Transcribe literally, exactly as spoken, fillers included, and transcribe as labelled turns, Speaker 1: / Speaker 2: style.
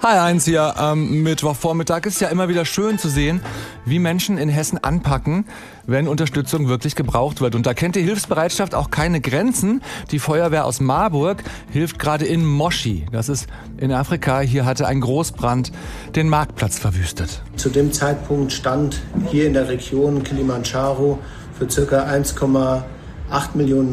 Speaker 1: Hi Heinz hier am Mittwochvormittag. Ist ja immer wieder schön zu sehen, wie Menschen in Hessen anpacken, wenn Unterstützung wirklich gebraucht wird. Und da kennt die Hilfsbereitschaft auch keine Grenzen. Die Feuerwehr aus Marburg hilft gerade in Moshi. Das ist in Afrika. Hier hatte ein Großbrand den Marktplatz verwüstet.
Speaker 2: Zu dem Zeitpunkt stand hier in der Region Kilimanjaro für ca. eins Komma acht Millionen